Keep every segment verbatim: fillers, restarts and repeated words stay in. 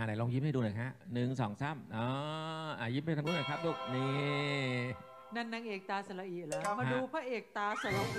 ไหนลองยิ้มให้ดูหน่อยฮะหนึ่งสองสามอ๋ออ่ะยิ้มไปทางนู้นหน่อยครับลูกนี่นั่นนางเอกตาสละอีแล้วครับมาดูพระเอกตาสละอี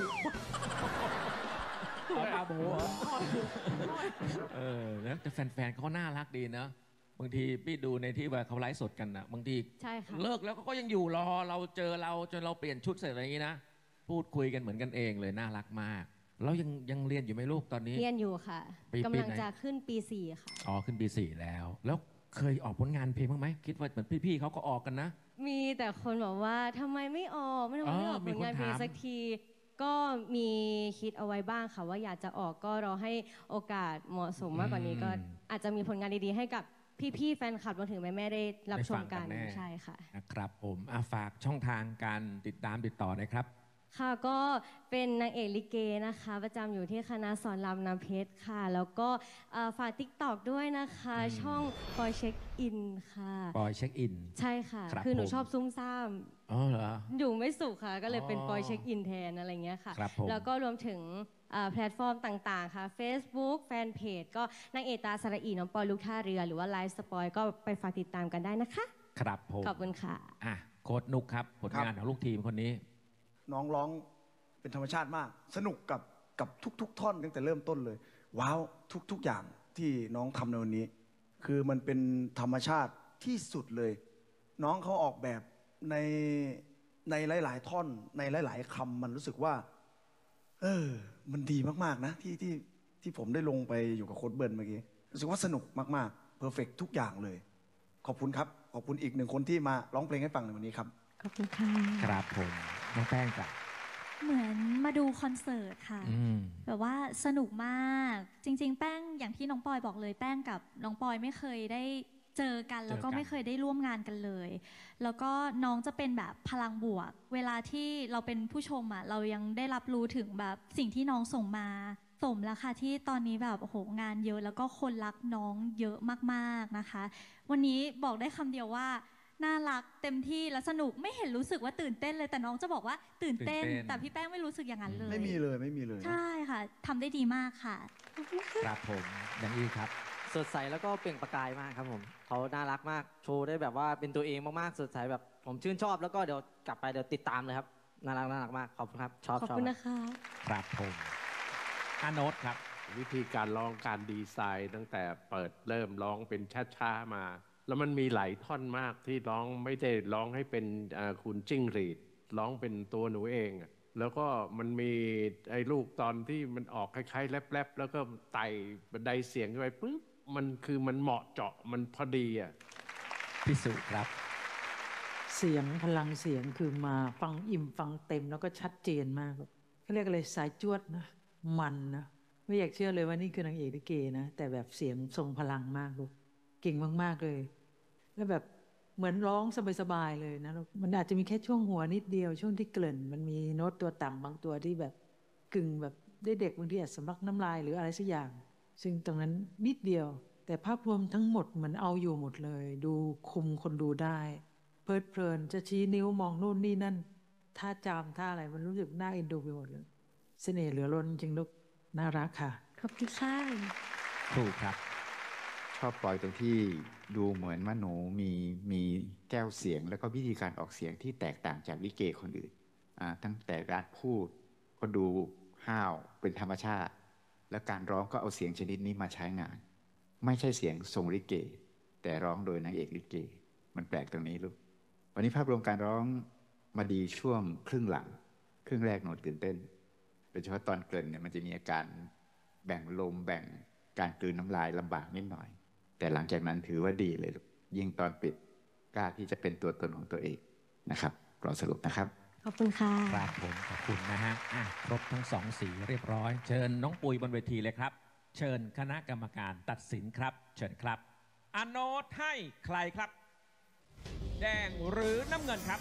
เอาตาโบเออแล้วแต่แฟนๆเขาน่ารักดีเนอะบางทีพี่ดูในที่ว่าเขาไลฟ์สดกันนะบางทีใช่ค่ะเลิกแล้วก็ยังอยู่รอเราเจอเราจนเราเปลี่ยนชุดเสร็จอะไรอย่างนี้นะพูดคุยกันเหมือนกันเองเลยน่ารักมากแล้วยังยังเรียนอยู่ไหมลูกตอนนี้เรียนอยู่ค่ะปีกำลังปีไหนจะขึ้นปีสี่ค่ะอ๋อขึ้นปีสี่แล้ว แล้วเคยออกผลงานเพลงบ้างไหมคิดว่าเหมือนพี่ๆเขาก็ออกกันนะมีแต่คนบอกว่าทำไมไม่ออกไม่ทำไมไม่ออกอ๋อผมีลคนงานเพลงถามสักที ก็มีคิดเอาไว้บ้างค่ะ ว่าอยากจะออกก็รอให้โอกาสเหมาะสมมากกว่านี้ก็อาจจะมีผลงานดีๆให้กับพี่ๆแฟนคลับรวมถึงแม่ๆได้รับชมกันได้ฟังกันแน่ใช่ค่ะนะครับผมอ่ะฝากช่องทางการติดตามติดต่อหนะครับค่ะก็เป็นนางเอกลิเกนะคะ ประจำอยู่ที่คณะสอนรามน้ำเพชรค่ะ แล้วก็เอ่อฝากติ๊กตอกด้วยนะคะอืมช่องปอยเช็คอินค่ะปอยเช็คอินใช่ค่ะครับคือหนูผมชอบซุ่มซ่ามอ๋อเหรออยู่ไม่สุขค่ะ ก็เลยเป็นอ๋อปอยเช็คอินแทนอะไรเงี้ยค่ะครับผมแล้วก็รวมถึงเอ่อแพลตฟอร์มต่างๆ ค่ะ Facebook แฟนเพจก็นางเอกตาสระอีน้องปอยลูกท่าเรือ หรือว่าไลฟ์สปอยก็ไปฝากติดตามกันได้นะคะครับผมขอบคุณค่ะอ่ะโค้ดนุกครับผลงานของลูกทีมคนนี้น้องร้องเป็นธรรมชาติมาก สนุกกับกับทุก ๆ ท่อนตั้งแต่เริ่มต้นเลย ว้าวทุก ๆ อย่างที่น้องทำในวันนี้ คือมันเป็นธรรมชาติที่สุดเลย น้องเขาออกแบบในในหลาย ๆ ท่อนในหลาย ๆคำมันรู้สึกว่า เออ มันดีมาก ๆ นะ ที่ที่ที่ผมได้ลงไปอยู่กับโค้ดเบิร์นเมื่อกี้รู้สึกว่าสนุกมากๆเพอร์เฟกทุกอย่างเลย ขอบคุณครับ ขอบคุณอีกหนึ่งคนที่มาร้องเพลงให้ฟังในวันนี้ครับขอบคุณค่ะครับผมน้องแป้งจ้ะเหมือนมาดูคอนเสิร์ตค่ะอืมแบบว่าสนุกมาก จริง ๆ แป้งอย่างที่น้องปอยบอกเลยแป้งกับน้องปอยไม่เคยได้เจอกัน แล้วก็เจอกันไม่เคยได้ร่วมงานกันเลย แล้วก็น้องจะเป็นแบบพลังบวก เวลาที่เราเป็นผู้ชมอ่ะเรายังได้รับรู้ถึงแบบสิ่งที่น้องส่งมาสมแล้วค่ะที่ตอนนี้แบบโอ้โหงานเยอะ แล้วก็คนรักน้องเยอะมากๆนะคะ วันนี้บอกได้คำเดียวว่าน่ารักเต็มที่และสนุกไม่เห็นรู้สึกว่าตื่นเต้นเลย แต่น้องจะบอกว่าตื่นเต้นตื่นเต้นแต่พี่แป้งไม่รู้สึกอย่างนั้นเลยไม่มีเลยไม่มีเลยใช่ค่ะทำได้ดีมากค่ะครับผมอย่างนี้ครับสดใสแล้วก็เปล่งประกายมากครับผมเขาน่ารักมากโชว์ได้แบบว่าเป็นตัวเองมากๆสดใสแบบผมชื่นชอบแล้วก็เดี๋ยวกลับไปเดี๋ยวติดตามเลยครับน่ารักน่ารักมากขอบคุณครับชอบขอบชอบคุณนะคะครับผมอาโนตครับวิธีการร้องการดีไซน์ตั้งแต่เปิดเริ่มร้องเป็นช้าๆมา แล้วมันมีหลายท่อนมากที่ร้องไม่ได้ร้องให้เป็นเอ่อคุณจิ้งหรีดร้องเป็นตัวหนูเองอะแล้วก็มันมีไอ้ลูกตอนที่มันออกคล้ายๆแรปๆแล้วก็ไต่บันไดเสียงขึ้นไปปุ๊บมันคือมันเหมาะเจาะมันพอดีอ่ะพิสุครับเสียงพลังเสียงคือมาฟังอิ่มฟังเต็มแล้วก็ชัดเจนมากเขาเรียกอะไรสายจวดนะ มันนะ ไม่อยากเชื่อเลยว่านี่คือนางเอกลิเกนะ แต่แบบเสียงทรงพลังมากลูกเก่งมากๆเลย แล้วแบบเหมือนร้องสบายๆเลยนะลูกมันอาจจะมีแค่ช่วงหัวนิดเดียวช่วงที่เกริ่น มันมีโน้ตตัวต่ำบางตัวที่แบบกึ่งแบบได้เด็กบางทีอาจสำลักน้ำลายหรืออะไรสักอย่าง ซึ่งตรงนั้นนิดเดียว แต่ภาพรวมทั้งหมดเหมือนเอาอยู่หมดเลย ดูคุมคนดูได้ เพลิดเพลินจะชี้นิ้วมองนู่นนี่นั่นท่าจามท่าอะไรมันรู้สึกน่าเอ็นดูไปหมดเลยเสน่ห์เหลือล้นจริงลูกน่ารักค่ะขอบคุณค่ะถูกครับชอบปอยตรงที่ดูเหมือนว่าหนูมีมีแก้วเสียง แล้วก็วิธีการออกเสียงที่แตกต่างจากลิเกคนอื่นอ่าตั้งแต่การพูดก็ดูห้าวเป็นธรรมชาติ และการร้องก็เอาเสียงชนิดนี้มาใช้งาน ไม่ใช่เสียงทรงลิเก แต่ร้องโดยนางเอกลิเก มันแปลกตรงนี้ลูกวันนี้ภาพรวมการร้องมาดีช่วงครึ่งหลัง ครึ่งแรกหนูตื่นเต้นโดยเฉพาะตอนเกริ่นเนี่ยมันจะมีอาการแบ่งลมแบ่งการกลืนน้ำลายลำบากนิดหน่อย แต่หลังจากนั้นถือว่าดีเลยลูกยิ่งตอนปิดกล้าที่จะเป็นตัวตนของตัวเองนะครับรอสรุปนะครับขอบคุณค่ะครับผมขอบคุณนะฮะอ่ะครบทั้งสองสีเรียบร้อย เชิญน้องปุยบนเวทีเลยครับ เชิญคณะกรรมการตัดสินครับ เชิญครับอาโนตให้ใครครับ แดงหรือน้ำเงินครับ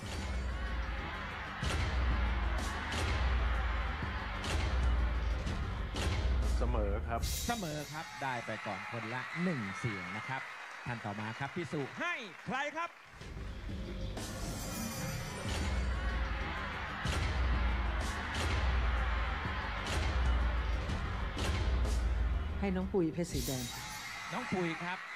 เสมอครับเสมอครับได้ไปก่อนคนละหนึ่งเสียงนะครับท่านต่อมาครับพี่สุให้ใครครับให้น้องปุ๋ยเพชรสีแดงน้องปุยครับ